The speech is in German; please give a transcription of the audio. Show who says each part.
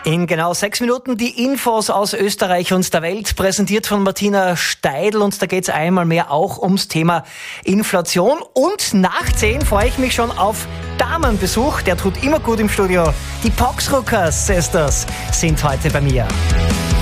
Speaker 1: In genau 6 Minuten die Infos aus Österreich und der Welt, präsentiert von Martina Steidl. Und da geht es einmal mehr auch ums Thema Inflation. Und nach 10 freue ich mich schon auf Damenbesuch. Der tut immer gut im Studio. Die Poxrucker Sisters sind heute bei mir.